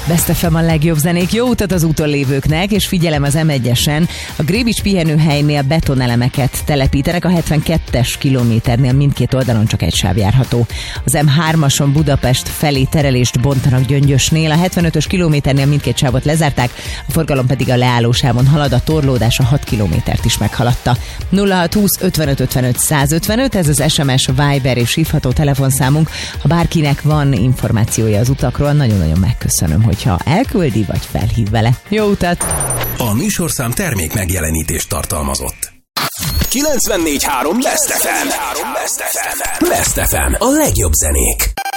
Best FM a legjobb zenék, jó utat az úton lévőknek, és figyelem az M1-esen. A Grébics pihenőhelynél betonelemeket telepítenek, a 72-es kilométernél mindkét oldalon csak egy sáv járható. Az M3-ason Budapest felé terelést bontanak Gyöngyösnél, a 75-ös kilométernél mindkét sávot lezárták, a forgalom pedig a leállósávon halad, a torlódás a 6 kilométert is meghaladta. 0620 55 55 155, ez az SMS, Viber és hívható telefonszámunk. Ha bárkinek van információja az utakról, nagyon-nagyon megköszönöm, hogyha elküldi vagy felhív vele. Jó utat! A műsorszám termék megjelenítést tartalmazott. 94.3 Best FM. Best FM. A legjobb zenék.